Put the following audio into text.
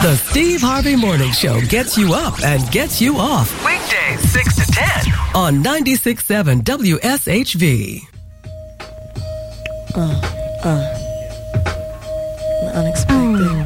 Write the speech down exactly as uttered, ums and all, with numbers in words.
The Steve Harvey Morning Show gets you up and gets you off. Weekdays six to ten on ninety-six point seven W S H V. Uh, uh, unexpected. Mm.